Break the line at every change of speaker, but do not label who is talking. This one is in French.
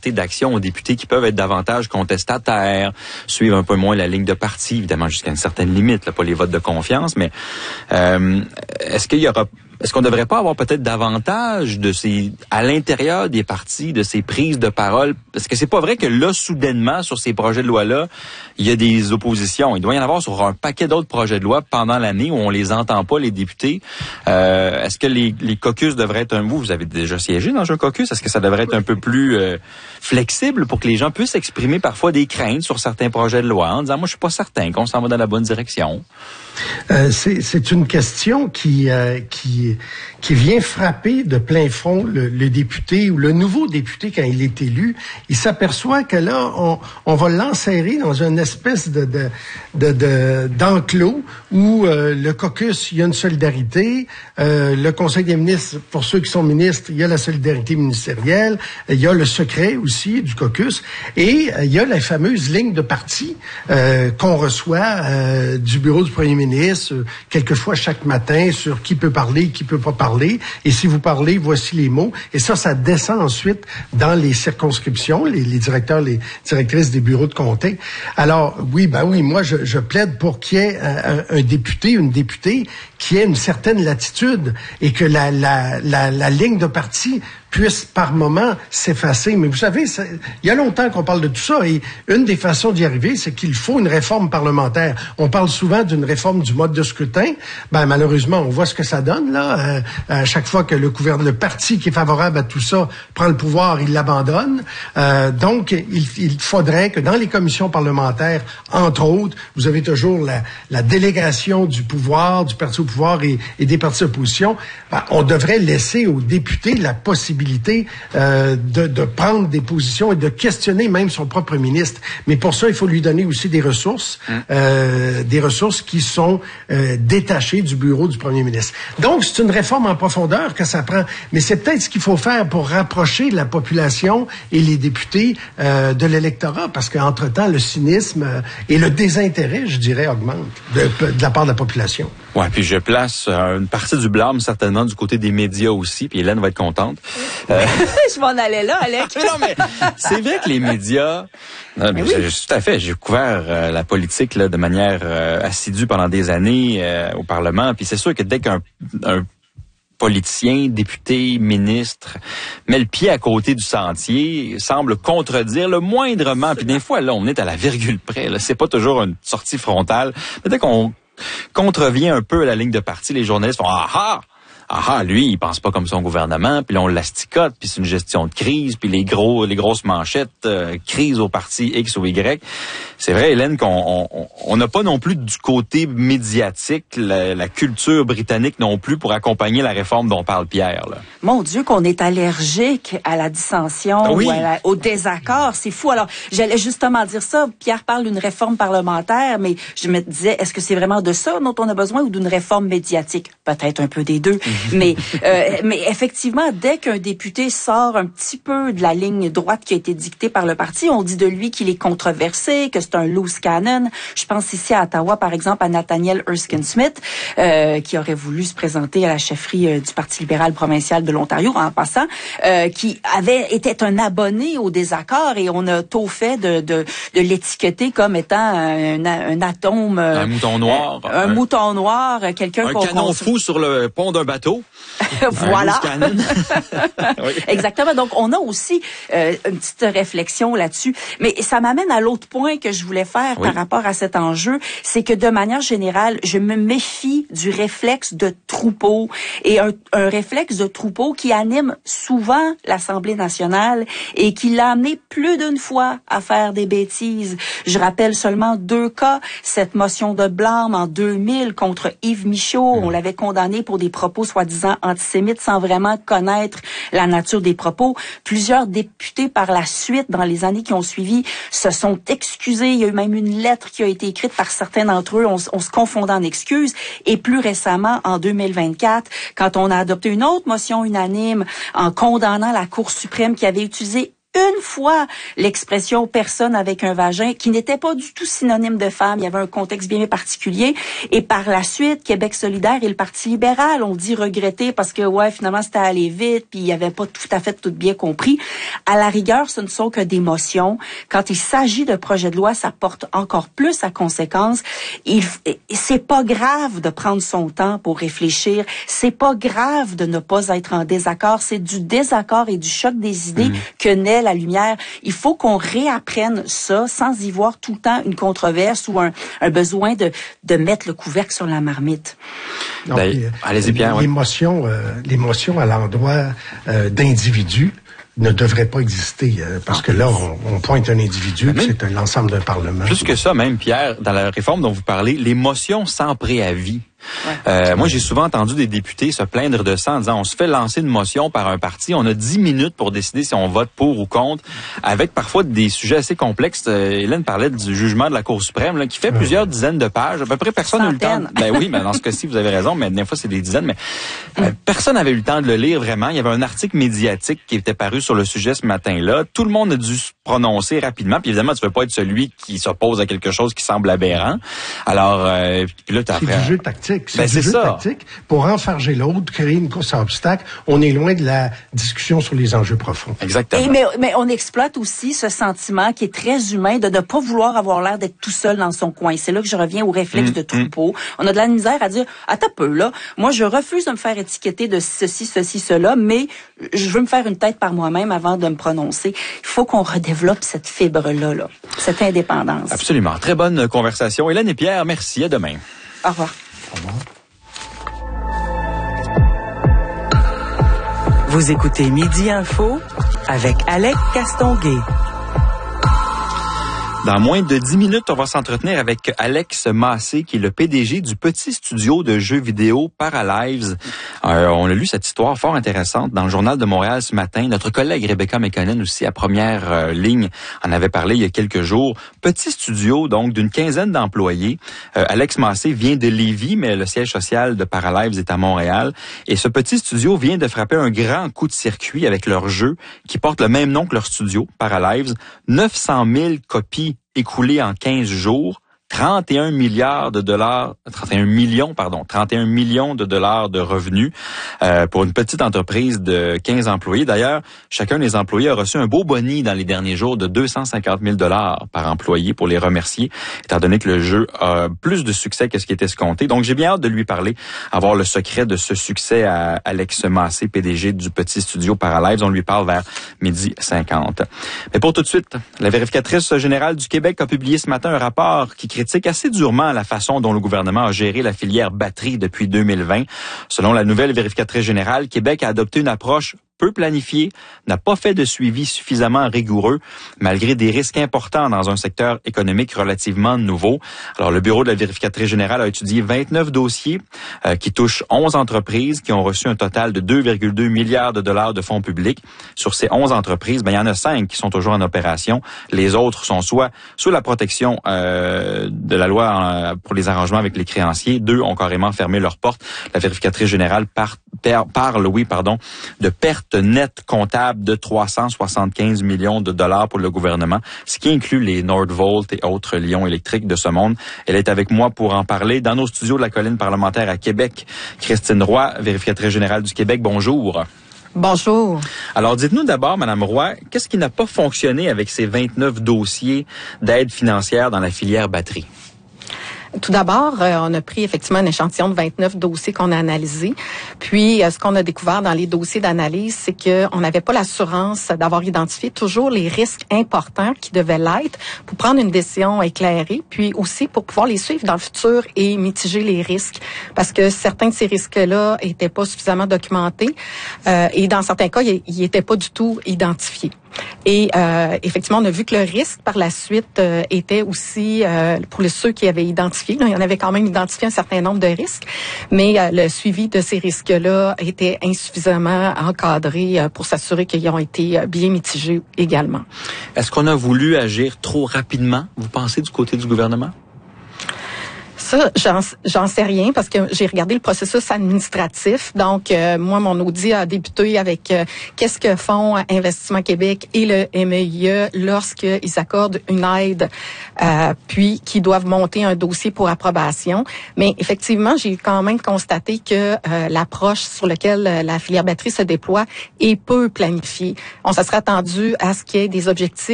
liberté d'action aux députés qui peuvent être davantage contestataires, suivre un peu moins la ligne de parti, évidemment jusqu'à une certaine limite, là, pas les votes de confiance, mais est-ce qu'on ne devrait pas avoir peut-être davantage à l'intérieur des partis, de ces prises de parole? Parce que c'est pas vrai que là, soudainement, sur ces projets de loi-là, il y a des oppositions. Il doit y en avoir sur un paquet d'autres projets de loi pendant l'année où on les entend pas, les députés. Est-ce que les caucus devraient être vous avez déjà siégé dans un caucus? Est-ce que ça devrait être un peu plus flexible pour que les gens puissent exprimer parfois des craintes sur certains projets de loi en disant, moi, je suis pas certain qu'on s'en va dans la bonne direction?
C'est une question qui vient frapper de plein fond le député ou le nouveau député quand il est élu. Il s'aperçoit que là, on va l'enserrer dans une espèce d'enclos où le caucus, il y a une solidarité. Le Conseil des ministres, pour ceux qui sont ministres, il y a la solidarité ministérielle. Il y a le secret aussi du caucus. Et il y a la fameuse ligne de parti qu'on reçoit du bureau du premier ministre, quelquefois chaque matin, sur qui peut parler, qui peut pas parler. Et si vous parlez, voici les mots. Et ça descend ensuite dans les circonscriptions, les directeurs, les directrices des bureaux de comté. Alors, oui, moi, je plaide pour qu'il y ait un député, une députée qui ait une certaine latitude et que la ligne de parti puisse par moment s'effacer. Mais vous savez, il y a longtemps qu'on parle de tout ça et une des façons d'y arriver, c'est qu'il faut une réforme parlementaire. On parle souvent d'une réforme du mode de scrutin. Malheureusement, on voit ce que ça donne là. À chaque fois que le parti qui est favorable à tout ça prend le pouvoir, il l'abandonne. Donc, il faudrait que dans les commissions parlementaires, entre autres, vous avez toujours la délégation du pouvoir, du parti au pouvoir et des partis d'opposition. On devrait laisser aux députés la possibilité de prendre des positions et de questionner même son propre ministre. Mais pour ça, il faut lui donner aussi des ressources qui sont détachées du bureau du premier ministre. Donc, c'est une réforme en profondeur que ça prend. Mais c'est peut-être ce qu'il faut faire pour rapprocher la population et les députés de l'électorat, parce qu'entre-temps, le cynisme et le désintérêt, je dirais, augmentent de la part de la population.
Ouais, puis je place une partie du blâme certainement du côté des médias aussi, puis Hélène va être contente.
Je m'en allais là, Alec.
Non, mais c'est vrai que les médias... Non, mais oui. Tout à fait. J'ai couvert la politique là, de manière assidue pendant des années au Parlement, puis c'est sûr que dès qu'un politicien, député, ministre, met le pied à côté du sentier, semble contredire le moindrement, puis des fois, là, on est à la virgule près. Là, c'est pas toujours une sortie frontale. Mais dès qu'on contrevient un peu à la ligne de parti, les journalistes font « Ah, lui, il pense pas comme son gouvernement, puis là, on l'asticote, puis c'est une gestion de crise, puis les grosses manchettes, crise au parti X ou Y. » C'est vrai, Hélène, qu'on n'a pas non plus du côté médiatique, la culture britannique non plus pour accompagner la réforme dont parle Pierre. Là.
Mon Dieu, qu'on est allergique à la dissension
oui.
ou au désaccord, c'est fou. Alors, j'allais justement dire ça. Pierre parle d'une réforme parlementaire, mais je me disais, est-ce que c'est vraiment de ça dont on a besoin ou d'une réforme médiatique? Peut-être un peu des deux. Mais effectivement, dès qu'un député sort un petit peu de la ligne droite qui a été dictée par le parti, on dit de lui qu'il est controversé, que c'est un loose cannon. Je pense ici à Ottawa, par exemple, à Nathaniel Erskine-Smith, qui aurait voulu se présenter à la chefferie du Parti libéral provincial de l'Ontario, en passant, qui était un abonné au désaccord et on a tôt fait de l'étiqueter comme étant un atome...
un mouton noir.
Un mouton noir, quelqu'un qu'on...
Un canon fou sur le pont d'un bateau.
Voilà.
Oui.
Exactement. Donc, on a aussi une petite réflexion là-dessus. Mais ça m'amène à l'autre point que je voulais faire par rapport à cet enjeu. C'est que de manière générale, je me méfie du réflexe de troupeau et un réflexe de troupeau qui anime souvent l'Assemblée nationale et qui l'a amené plus d'une fois à faire des bêtises. Je rappelle seulement 2 cas. Cette motion de blâme en 2000 contre Yves Michaud. On l'avait condamné pour des propos soi-disant antisémites sans vraiment connaître la nature des propos. Plusieurs députés par la suite, dans les années qui ont suivi, se sont excusés. Il y a eu même une lettre qui a été écrite par certains d'entre eux. On se confondait en excuses. Et plus récemment, en 2024, quand on a adopté une autre motion unanime en condamnant la Cour suprême qui avait utilisé une fois l'expression personne avec un vagin, qui n'était pas du tout synonyme de femme. Il y avait un contexte bien particulier. Et par la suite, Québec solidaire et le Parti libéral ont dit regretter parce que, finalement, c'était allé vite, puis il n'y avait pas tout à fait tout bien compris. À la rigueur, ce ne sont que des motions. Quand il s'agit de projet de loi, ça porte encore plus à conséquence. C'est pas grave de prendre son temps pour réfléchir. C'est pas grave de ne pas être en désaccord. C'est du désaccord et du choc des idées que naît la lumière. Il faut qu'on réapprenne ça sans y voir tout le temps une controverse ou un besoin de mettre le couvercle sur la marmite.
Allez-y, Pierre.
L'émotion à l'endroit d'individus ne devrait pas exister, parce que là, on pointe un individu, c'est l'ensemble d'un Parlement.
Plus que ça, même, Pierre, dans la réforme dont vous parlez, l'émotion sans préavis. Moi, j'ai souvent entendu des députés se plaindre de ça en disant on se fait lancer une motion par un parti, on a 10 minutes pour décider si on vote pour ou contre, avec parfois des sujets assez complexes. Hélène parlait du jugement de la Cour suprême là, qui fait plusieurs dizaines de pages. À peu près personne n'a eu le temps. Oui, mais dans ce cas-ci, vous avez raison, mais des fois c'est des dizaines. Mais personne n'avait eu le temps de le lire vraiment. Il y avait un article médiatique qui était paru sur le sujet ce matin-là. Tout le monde a dû se prononcer rapidement. Puis évidemment, tu ne veux pas être celui qui s'oppose à quelque chose qui semble aberrant. Alors, puis là,
c'est du jeu tactique. C'est du jeu tactique pour enfarger l'autre, créer une course à obstacles. On est loin de la discussion sur les enjeux profonds.
Exactement.
Mais on exploite aussi ce sentiment qui est très humain de ne pas vouloir avoir l'air d'être tout seul dans son coin. C'est là que je reviens au réflexe de troupeau. On a de la misère à dire, attends peu, là, moi je refuse de me faire étiqueter de ceci, cela, mais je veux me faire une tête par moi-même avant de me prononcer. Il faut qu'on redéveloppe cette fibre-là, cette indépendance.
Absolument. Très bonne conversation. Hélène et Pierre, merci. À demain.
Au revoir.
Au revoir.
Vous écoutez Midi Info avec Alex Castonguay.
Dans moins de 10 minutes, on va s'entretenir avec Alex Massé, qui est le PDG du petit studio de jeux vidéo Paralives. On a lu cette histoire fort intéressante dans le Journal de Montréal ce matin. Notre collègue Rebecca Mekonnen aussi, à première ligne, en avait parlé il y a quelques jours. Petit studio, donc, d'une quinzaine d'employés. Alex Massé vient de Lévis, mais le siège social de Paralives est à Montréal. Et ce petit studio vient de frapper un grand coup de circuit avec leur jeu, qui porte le même nom que leur studio, Paralives. 900 000 copies écoulés en 15 jours, 31 millions de dollars de revenus pour une petite entreprise de 15 employés. D'ailleurs, chacun des employés a reçu un beau boni dans les derniers jours de 250 000 $ par employé pour les remercier, étant donné que le jeu a plus de succès que ce qui était escompté. Donc, j'ai bien hâte de lui parler, avoir le secret de ce succès à Alex Massé, PDG du petit studio Paralives. On lui parle vers 12h50. Mais pour tout de suite, la vérificatrice générale du Québec a publié ce matin un rapport qui critique assez durement la façon dont le gouvernement a géré la filière batterie depuis 2020. Selon la nouvelle vérificatrice générale, Québec a adopté une approche peu planifié, n'a pas fait de suivi suffisamment rigoureux, malgré des risques importants dans un secteur économique relativement nouveau. Alors, le bureau de la vérificatrice générale a étudié 29 dossiers qui touchent 11 entreprises qui ont reçu un total de 2,2 milliards de dollars de fonds publics. Sur ces 11 entreprises, il y en a 5 qui sont toujours en opération. Les autres sont soit sous la protection de la loi pour les arrangements avec les créanciers. 2 ont carrément fermé leurs portes. La vérificatrice générale parle de pertes nette comptable de 375 millions de dollars pour le gouvernement, ce qui inclut les Nordvolt et autres lions électriques de ce monde. Elle est avec moi pour en parler dans nos studios de la colline parlementaire à Québec. Christine Roy, vérificatrice générale du Québec, bonjour.
Bonjour.
Alors, dites-nous d'abord, Madame Roy, qu'est-ce qui n'a pas fonctionné avec ces 29 dossiers d'aide financière dans la filière batterie?
Tout d'abord, on a pris effectivement un échantillon de 29 dossiers qu'on a analysés. Puis, ce qu'on a découvert dans les dossiers d'analyse, c'est qu'on n'avait pas l'assurance d'avoir identifié toujours les risques importants qui devaient l'être pour prendre une décision éclairée, puis aussi pour pouvoir les suivre dans le futur et mitiger les risques. Parce que certains de ces risques-là étaient pas suffisamment documentés et dans certains cas, ils n'étaient pas du tout identifiés. Et effectivement, on a vu que le risque par la suite était aussi pour ceux qui avaient identifié. Là, il y en avait quand même identifié un certain nombre de risques, mais le suivi de ces risques-là était insuffisamment encadré pour s'assurer qu'ils ont été bien mitigés également.
Est-ce qu'on a voulu agir trop rapidement, vous pensez, du côté du gouvernement?
Ça, j'en sais rien parce que j'ai regardé le processus administratif. Donc, moi, mon audit a débuté avec qu'est-ce que font Investissement Québec et le MEIE lorsqu'ils accordent une aide, puis qu'ils doivent monter un dossier pour approbation. Mais effectivement, j'ai quand même constaté que l'approche sur laquelle la filière batterie se déploie est peu planifiée. On se serait attendu à ce qu'il y ait des objectifs